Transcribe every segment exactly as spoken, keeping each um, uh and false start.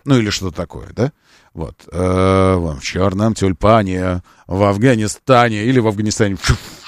Ну, или что-то такое, да? Вот. Э, в черном тюльпане, в Афганистане, или в Афганистане.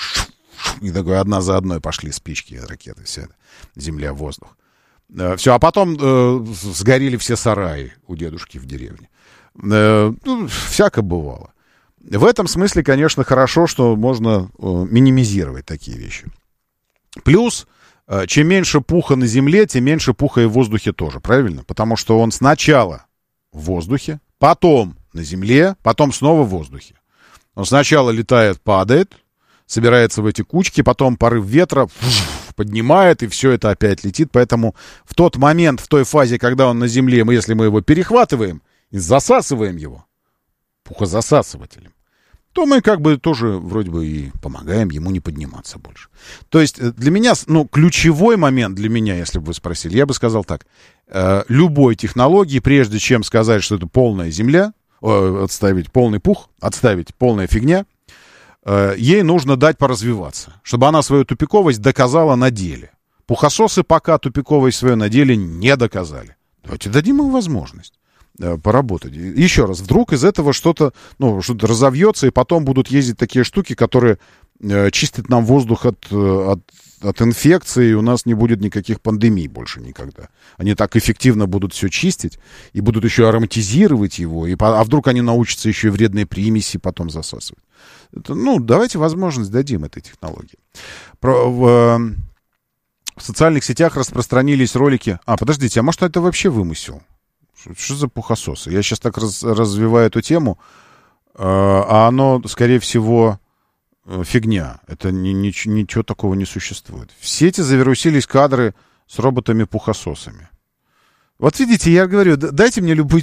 И такое одна за одной пошли спички, ракеты, все это. Земля, воздух. Э, все, а потом э, сгорели все сараи у дедушки в деревне. Э, ну, всяко бывало. В этом смысле, конечно, хорошо, что можно э, минимизировать такие вещи. Плюс, э, чем меньше пуха на земле, тем меньше пуха и в воздухе тоже, правильно? Потому что он сначала в воздухе, потом на земле, потом снова в воздухе. Он сначала летает, падает, собирается в эти кучки, потом порыв ветра поднимает, и все это опять летит. Поэтому в тот момент, в той фазе, когда он на земле, мы, если мы его перехватываем и засасываем его пухозасасывателем, то мы как бы тоже вроде бы и помогаем ему не подниматься больше. То есть для меня, ну, ключевой момент для меня, если бы вы спросили, я бы сказал так. Э, любой технологии, прежде чем сказать, что это полная земля, э, отставить полный пух, отставить полная фигня, э, ей нужно дать поразвиваться, чтобы она свою тупиковость доказала на деле. Пухососы пока тупиковость свою на деле не доказали. Давайте дадим им возможность поработать. Еще раз, вдруг из этого что-то, ну, что-то разовьется, и потом будут ездить такие штуки, которые э, чистят нам воздух от, от, от инфекции, и у нас не будет никаких пандемий больше никогда. Они так эффективно будут все чистить, и будут еще ароматизировать его, и, а вдруг они научатся еще и вредные примеси потом засасывать. Это, ну, давайте возможность дадим этой технологии. Про, в, в социальных сетях распространились ролики... А, подождите, а может это вообще вымысел? Что за пухососы? Я сейчас так раз, развиваю эту тему, э, а оно, скорее всего, э, фигня. Это ни, ни, ничего такого не существует. В сети завирусились кадры с роботами-пухососами. Вот видите, я говорю, дайте мне любую,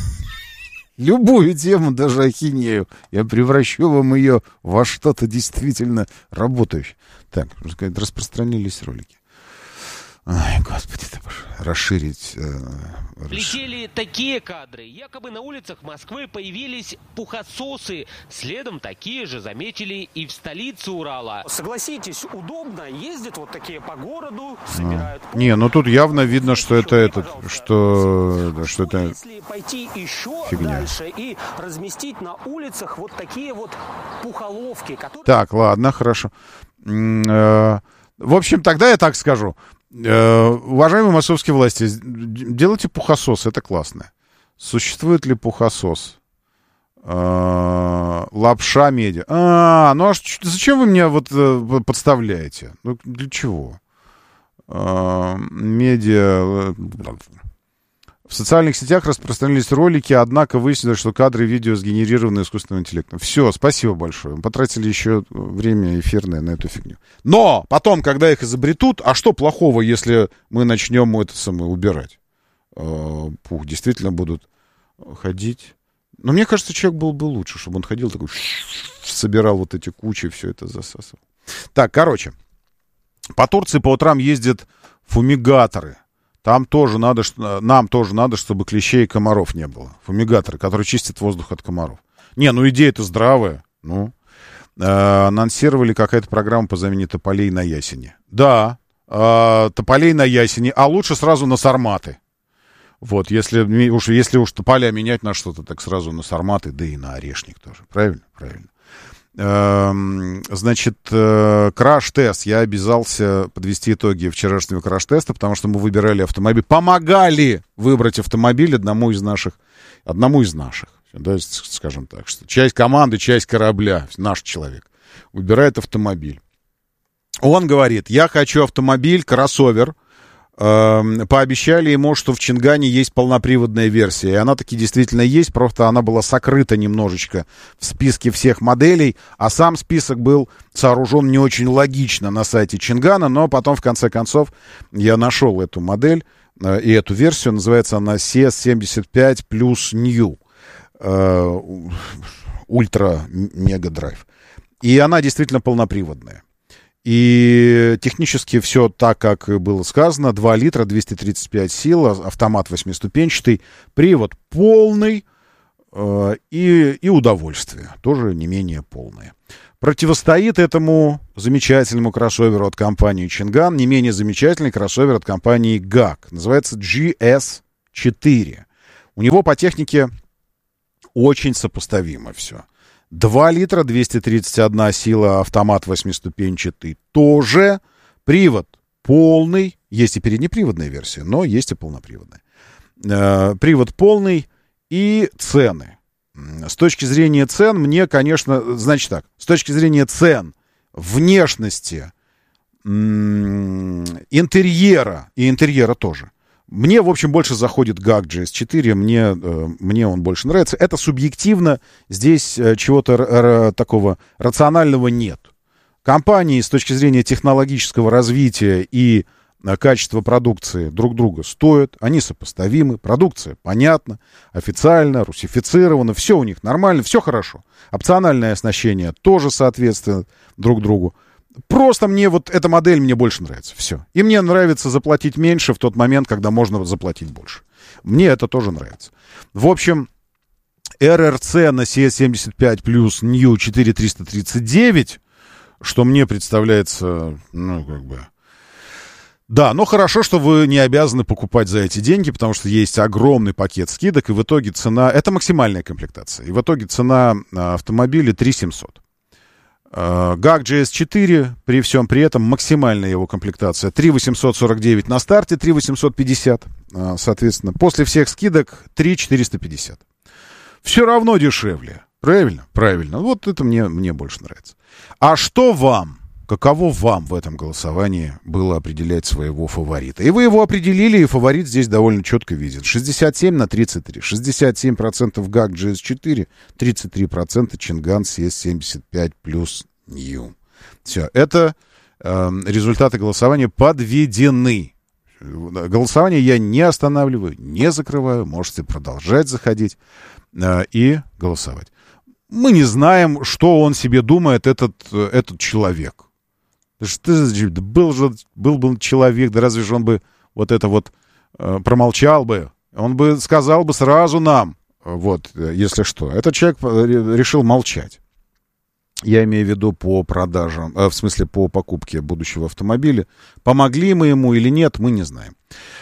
любую тему, даже ахинею. Я превращу вам ее во что-то действительно работающее. Так, распространились ролики. Ай, господи, это расширить... Э, Летели такие кадры. Якобы на улицах Москвы появились пухососы. Следом такие же заметили и в столице Урала. Согласитесь, удобно. Ездят вот такие по городу, собирают... А. Не, ну тут явно видно, что это этот, что, да, что это Если пойти еще фигня. Дальше и разместить на улицах вот такие вот пухоловки, которые... Так, ладно, хорошо. В общем, тогда я так скажу. Уважаемые московские власти, делайте пухосос, это классно. Существует ли пухосос? Лапша медиа. А, ну а зачем вы меня вот подставляете? Ну, для чего? Медиа... В социальных сетях распространились ролики, однако выяснилось, что кадры и видео сгенерированы искусственным интеллектом. Все, спасибо большое. Мы потратили еще время эфирное на эту фигню. Но потом, когда их изобретут, а что плохого, если мы начнем это самое убирать? Пух, действительно будут ходить. Но мне кажется, человек был бы лучше, чтобы он ходил такой, собирал вот эти кучи, все это засасывал. Так, короче. По Турции по утрам ездят фумигаторы. Там тоже надо, нам тоже надо, чтобы клещей и комаров не было. Фумигаторы, которые чистят воздух от комаров. Не, ну идея-то здравая. Ну, э, анонсировали какая-то программа по замене тополей на ясени. Да, э, тополей на ясени, а лучше сразу на сарматы. Вот, если уж, если уж тополя менять на что-то, так сразу на сарматы, да и на орешник тоже. Правильно? Правильно. Значит, краш-тест. Я обязался подвести итоги вчерашнего краш-теста, потому что мы выбирали автомобиль, помогали выбрать автомобиль одному из наших, одному из наших, да, скажем так, что часть команды, часть корабля, наш человек выбирает автомобиль. Он говорит, я хочу автомобиль, кроссовер. Пообещали ему, что в Чингане есть полноприводная версия. И она таки действительно есть, просто она была сокрыта немножечко в списке всех моделей, а сам список был сооружен не очень логично на сайте Чингана, но потом, в конце концов, я нашел эту модель и эту версию. Называется она си эс семьдесят пять плюс New Ультра Мега Драйв. И она действительно полноприводная. И технически все так, как было сказано. два литра, двести тридцать пять сил, автомат восьмиступенчатый, привод полный э, и, и удовольствие тоже не менее полное. Противостоит этому замечательному кроссоверу от компании Чинган не менее замечательный кроссовер от компании гак. Называется джи эс четыре. У него по технике очень сопоставимо все. два литра, двести тридцать одна сила, автомат восьмиступенчатый тоже. Привод полный. Есть и переднеприводная версия, но есть и полноприводная. Э, привод полный и цены. С точки зрения цен, мне, конечно, значит так, с точки зрения цен, внешности, м- интерьера, и интерьера тоже, мне, в общем, больше заходит гак джи эс четыре, мне, э, мне он больше нравится. Это субъективно, здесь э, чего-то р- р- такого рационального нет. Компании с точки зрения технологического развития и э, качества продукции друг друга стоят, они сопоставимы, продукция понятна, официально, русифицирована, все у них нормально, все хорошо. Опциональное оснащение тоже соответствует друг другу. Просто мне вот эта модель мне больше нравится. Все. И мне нравится заплатить меньше в тот момент, когда можно заплатить больше. Мне это тоже нравится. В общем, эр эр си на си эс семьдесят пять плюс New четыре триста тридцать девять, что мне представляется, ну, как бы... Да, но хорошо, что вы не обязаны покупать за эти деньги, потому что есть огромный пакет скидок, и в итоге цена... Это максимальная комплектация. И в итоге цена автомобиля три тысячи семьсот. гак джи эс четыре, при всем при этом максимальная его комплектация три тысячи восемьсот сорок девять на старте, три тысячи восемьсот пятьдесят, соответственно, после всех скидок три тысячи четыреста пятьдесят. Все равно дешевле. Правильно? Правильно. Вот это мне, мне больше нравится. А что вам, каково вам в этом голосовании было определять своего фаворита? И вы его определили, и фаворит здесь довольно четко виден. шестьдесят семь на тридцать три. шестьдесят семь процентов гак джи эс четыре, тридцать три процента Чинган си эс семьдесят пять плюс New. Все, это э, результаты голосования подведены. Голосование я не останавливаю, не закрываю. Можете продолжать заходить э, и голосовать. Мы не знаем, что он себе думает, этот, этот человек. Что, был же был бы человек, да разве же он бы вот это вот э, промолчал бы? Он бы сказал бы сразу нам, вот, если что. Этот человек решил молчать. Я имею в виду по продажам, э, в смысле по покупке будущего автомобиля. Помогли мы ему или нет, мы не знаем.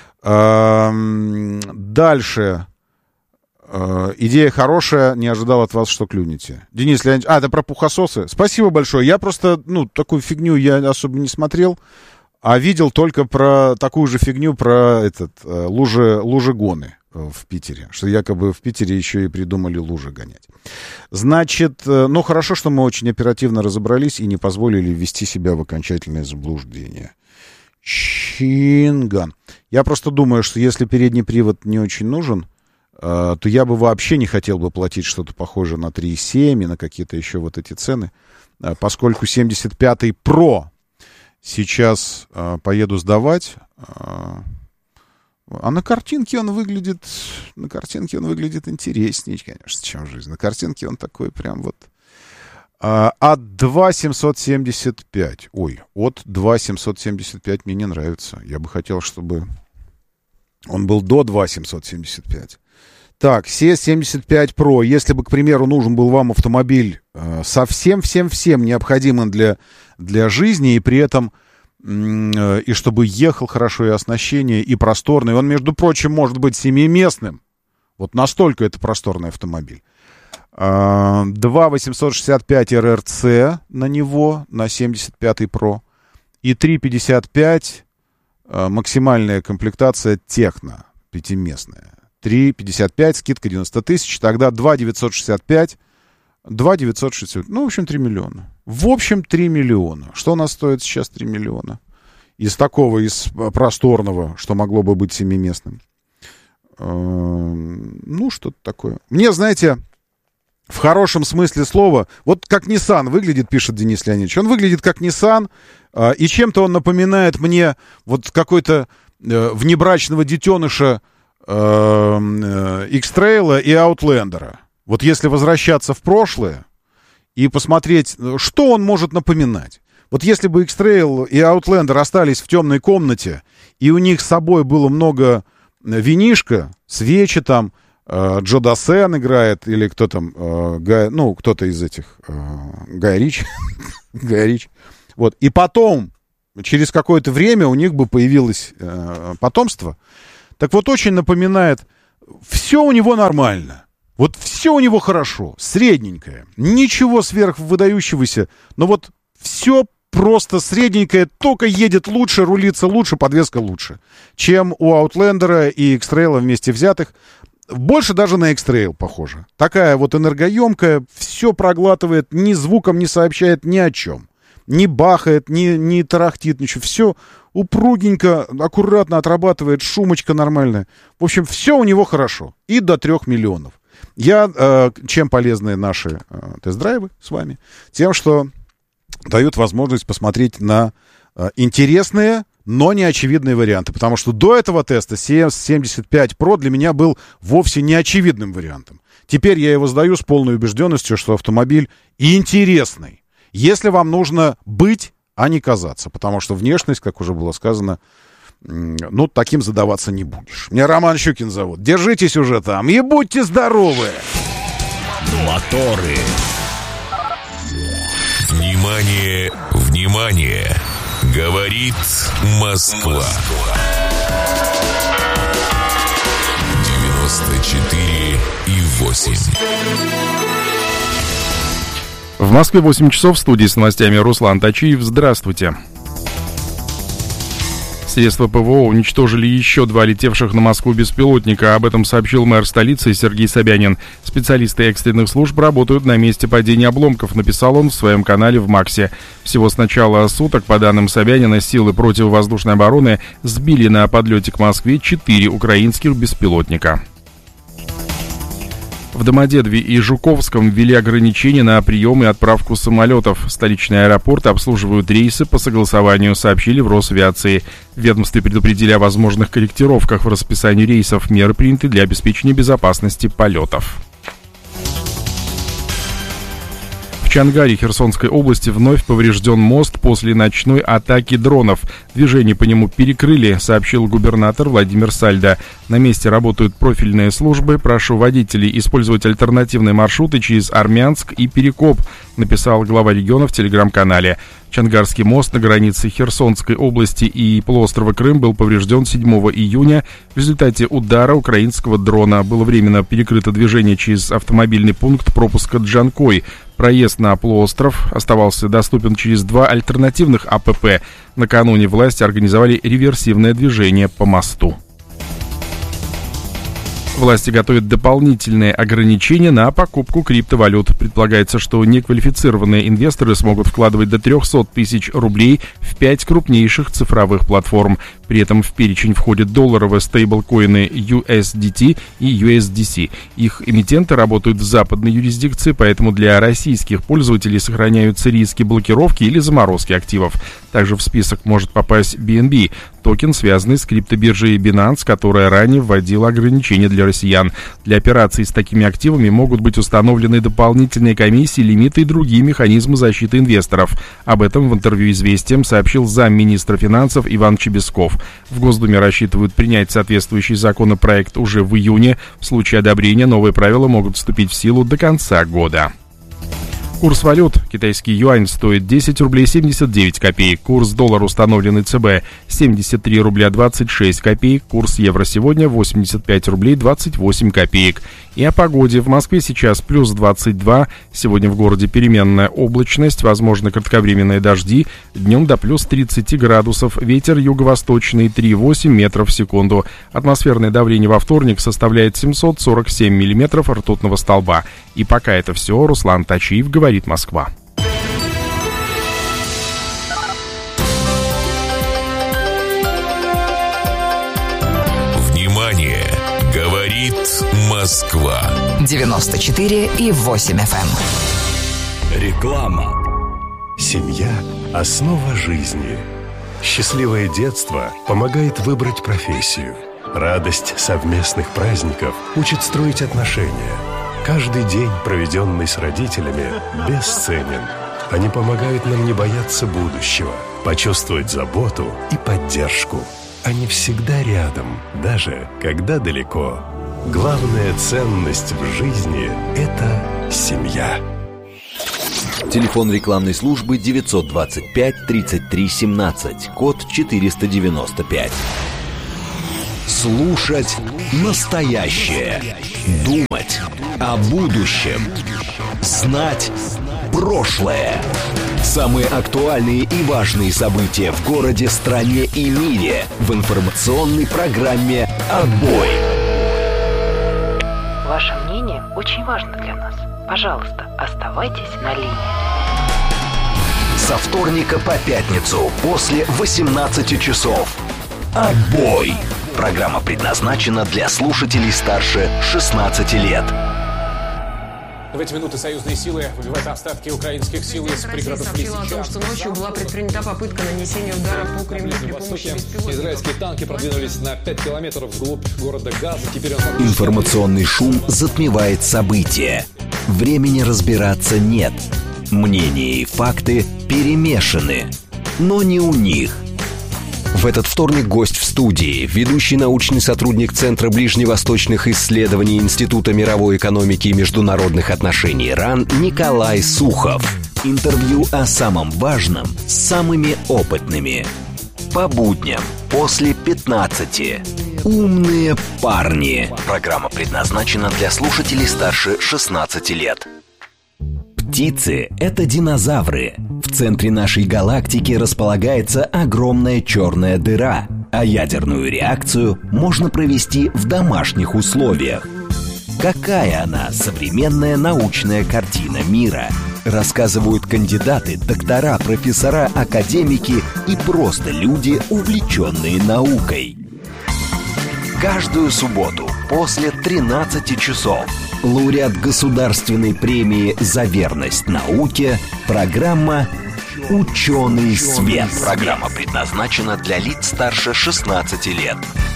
Э, дальше... Uh, идея хорошая, не ожидал от вас, что клюнете. Денис Леонидович... А, это про пухососы? Спасибо большое. Я просто, ну, такую фигню я особо не смотрел, а видел только про такую же фигню про этот, uh, лужи, лужегоны в Питере. Что якобы в Питере еще и придумали лужи гонять. Значит, uh, ну, хорошо, что мы очень оперативно разобрались и не позволили ввести себя в окончательное заблуждение. Чинган. Я просто думаю, что если передний привод не очень нужен, то я бы вообще не хотел бы платить что-то похожее на три и семь и на какие-то еще вот эти цены, поскольку семьдесят пятый Pro сейчас поеду сдавать, а на картинке он выглядит, на картинке он выглядит интереснее, конечно, чем жизнь. На картинке он такой прям вот от два тысячи семьсот семьдесят пять. Ой, от два тысячи семьсот семьдесят пять мне не нравится. Я бы хотел, чтобы он был до два тысячи семьсот семьдесят пять. Так, си эс семьдесят пять Pro. Если бы, к примеру, нужен был вам автомобиль э, совсем-всем-всем необходимым для, для жизни, и при этом, э, и чтобы ехал хорошо, и оснащение, и просторный, он, между прочим, может быть семиместным. Вот настолько это просторный автомобиль. Э, два тысячи восемьсот шестьдесят пять эр эр си на него, на семьдесят пятый Pro. И три тысячи пятьдесят пять э, максимальная комплектация техно, пятиместная. три пятьдесят пять, скидка девяносто тысяч, тогда два девятьсот шестьдесят пять, два девятьсот шестьдесят, ну, в общем, три миллиона. В общем, три миллиона. Что у нас стоит сейчас три миллиона? Из такого, из просторного, что могло бы быть семиместным. Ну, что-то такое. Мне, знаете, в хорошем смысле слова, вот как Nissan выглядит, пишет Денис Леонидович, он выглядит как Nissan, и чем-то он напоминает мне вот какой-то внебрачного детеныша X-Trail и Outlander. Вот если возвращаться в прошлое и посмотреть, что он может напоминать. Вот если бы X-Trail и Outlander остались в темной комнате, и у них с собой было много винишка, свечи там, Джо Дассен играет, или кто там, Гай, ну, кто-то из этих, Гай Ричи, Гай Ричи. Вот. И потом, через какое-то время у них бы появилось потомство. Так вот, очень напоминает все у него нормально. Вот все у него хорошо, средненькое. Ничего сверхвыдающегося, но вот все просто средненькое, только едет лучше, рулится лучше, подвеска лучше, чем у Outlander и X-Trail вместе взятых. Больше даже на X-Trail похоже. Такая вот энергоемкая, все проглатывает, ни звуком не сообщает ни о чем. Не бахает, не, не тарахтит, ничего. Все упругенько, аккуратно отрабатывает, шумочка нормальная. В общем, все у него хорошо. И до трех миллионов. Я, э, чем полезны наши э, тест-драйвы с вами? Тем, что дают возможность посмотреть на э, интересные, но неочевидные варианты. Потому что до этого теста си эс семьдесят пять про для меня был вовсе неочевидным вариантом. Теперь я его сдаю с полной убежденностью, что автомобиль интересный. Если вам нужно быть, а не казаться. Потому что внешность, как уже было сказано, ну, таким задаваться не будешь. Меня Роман Щукин зовут. Держитесь уже там и будьте здоровы! Моторы. Внимание, внимание! Говорит Москва. девяносто четыре и восемь. В Москве восемь часов, в студии с новостями Руслан Тачиев. Здравствуйте. Средства ПВО уничтожили еще два летевших на Москву беспилотника. Об этом сообщил мэр столицы Сергей Собянин. Специалисты экстренных служб работают на месте падения обломков, написал он в своем канале в Максе. Всего с начала суток, по данным Собянина, силы противовоздушной обороны сбили на подлете к Москве четыре украинских беспилотника. В Домодедове и Жуковском ввели ограничения на прием и отправку самолетов. Столичные аэропорты обслуживают рейсы по согласованию, сообщили в Росавиации. В ведомстве предупредили о возможных корректировках в расписании рейсов. Меры приняты для обеспечения безопасности полетов. В Чангаре Херсонской области вновь поврежден мост после ночной атаки дронов. Движение по нему перекрыли, сообщил губернатор Владимир Сальдо. На месте работают профильные службы. Прошу водителей использовать альтернативные маршруты через Армянск и Перекоп, написал глава региона в телеграм-канале. Чангарский мост на границе Херсонской области и полуострова Крым был поврежден седьмого июня. В результате удара украинского дрона было временно перекрыто движение через автомобильный пункт пропуска Джанкой. Проезд на полуостров оставался доступен через два альтернативных АПП. Накануне власти организовали реверсивное движение по мосту. Власти готовят дополнительные ограничения на покупку криптовалют. Предполагается, что неквалифицированные инвесторы смогут вкладывать до триста тысяч рублей в пять крупнейших цифровых платформ. При этом в перечень входят долларовые стейблкоины ю эс ди ти и ю эс ди си. Их эмитенты работают в западной юрисдикции, поэтому для российских пользователей сохраняются риски блокировки или заморозки активов. Также в список может попасть би эн би, токен, связанный с криптобиржей Binance, которая ранее вводила ограничения для россиян. Для операций с такими активами могут быть установлены дополнительные комиссии, лимиты и другие механизмы защиты инвесторов. Об этом в интервью «Известиям» сообщил замминистра финансов Иван Чебесков. В Госдуме рассчитывают принять соответствующий законопроект уже в июне. В случае одобрения новые правила могут вступить в силу до конца года. Курс валют. Китайский юань стоит десять рублей семьдесят девять копеек. Курс доллара, установленный ЦБ, семьдесят три рубля двадцать шесть копеек. Курс евро сегодня восемьдесят пять рублей двадцать восемь копеек. И о погоде. В Москве сейчас плюс двадцать два. Сегодня в городе переменная облачность. Возможны кратковременные дожди. Днем до плюс тридцать градусов. Ветер юго-восточный три и восемь метров в секунду. Атмосферное давление во вторник составляет семьсот сорок семь миллиметров ртутного столба. И пока это все. Руслан Тачиев, говорит Москва. Внимание! Говорит Москва. девяносто четыре и восемь эф эм. Реклама. Семья – основа жизни. Счастливое детство помогает выбрать профессию. Радость совместных праздников учит строить отношения. Каждый день, проведенный с родителями, бесценен. Они помогают нам не бояться будущего, почувствовать заботу и поддержку. Они всегда рядом, даже когда далеко. Главная ценность в жизни – это семья. Телефон рекламной службы девятьсот двадцать пять тридцать три семнадцать, код четыреста девяносто пять. Слушать настоящее. Думать о будущем. Знать прошлое. Самые актуальные и важные события в городе, стране и мире в информационной программе «Отбой». Ваше мнение очень важно для нас. Пожалуйста, оставайтесь на линии. Со вторника по пятницу после восемнадцати часов. «Отбой». Программа предназначена для слушателей старше шестнадцати лет. В эти минуты союзные силы выбивают остатки украинских сил из пригородов Лисича. Россия сообщила о том, что ночью была предпринята попытка нанесения удара по Кремлю при помощи беспилотников. Израильские танки продвинулись на пять километров вглубь города Газа. Теперь он... Информационный шум затмевает события. Времени разбираться нет. Мнения и факты перемешаны. Но не у них. В этот вторник гость в студии, ведущий научный сотрудник Центра ближневосточных исследований Института мировой экономики и международных отношений РАН Николай Сухов. Интервью о самом важном с самыми опытными. По будням после пятнадцати. «Умные парни». Программа предназначена для слушателей старше шестнадцати лет. Птицы – это динозавры. В центре нашей галактики располагается огромная черная дыра, а ядерную реакцию можно провести в домашних условиях. Какая она, современная научная картина мира? Рассказывают кандидаты, доктора, профессора, академики и просто люди, увлеченные наукой. Каждую субботу после тринадцати часов лауреат государственной премии за верность науке, программа «Ученый свет». Программа предназначена для лиц старше шестнадцати лет.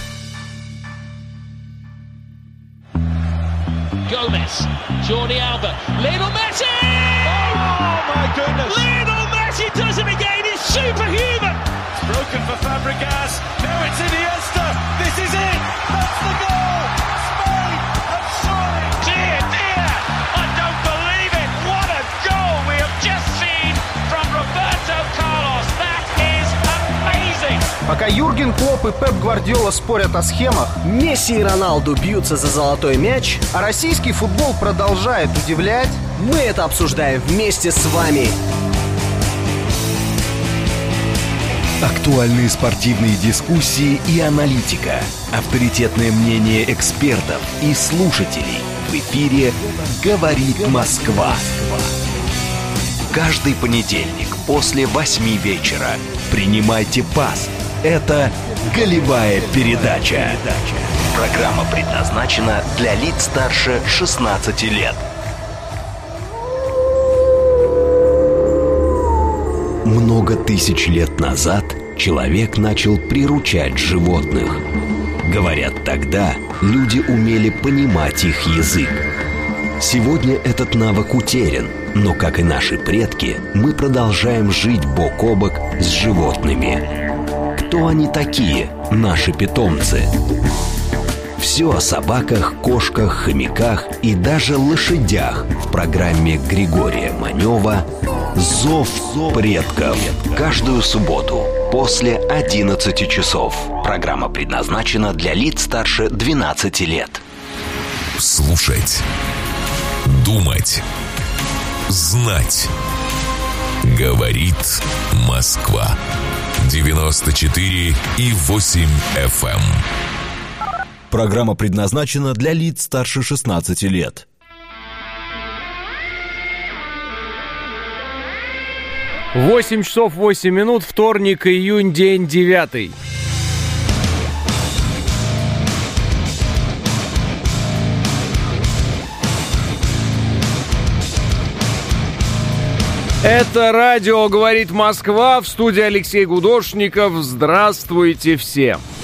Gomez, Jordi Alba, Lionel Messi! Oh my goodness! Lionel Messi does it again. It's superhuman. It's broken for Fabregas. Now it's Iniesta. This is it. That's the goal. Spain have scored. Dear, dear, I don't believe it. What a goal we have just seen from Roberto Carlos. That is amazing. Пока Юрген Клопп и Пеп Гвардиола спорят о схемах, Месси и Роналду бьются за золотой мяч, а российский футбол продолжает удивлять, мы это обсуждаем вместе с вами. Актуальные спортивные дискуссии и аналитика. Авторитетное мнение экспертов и слушателей. В эфире «Говорит Москва». Каждый понедельник после восьми вечера. Принимайте пас. Это «Голевая передача». Программа предназначена для лиц старше шестнадцати лет. Много тысяч лет назад человек начал приручать животных. Говорят, тогда люди умели понимать их язык. Сегодня этот навык утерян, но, как и наши предки, мы продолжаем жить бок о бок с животными. Кто они такие, наши питомцы? Все о собаках, кошках, хомяках и даже лошадях в программе Григория Манева «Зов предков». Каждую субботу после одиннадцати часов. Программа предназначена для лиц старше двенадцати лет. Слушать, думать, знать. Говорит Москва. девяносто четыре и восемь эф эм. Программа предназначена для лиц старше шестнадцати лет. восемь часов восемь минут, вторник, июнь, день девятый. Это радио «Говорит Москва», в студии Алексей Гудошников. Здравствуйте всем!